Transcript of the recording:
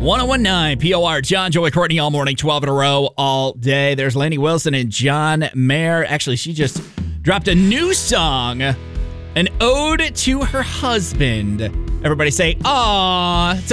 1019 POR, John, Joey, Courtney, all morning, 12 in a row, all day. There's Lainey Wilson and John Mayer. Actually, she just dropped a new song, an ode to her husband. Everybody say, "Aw."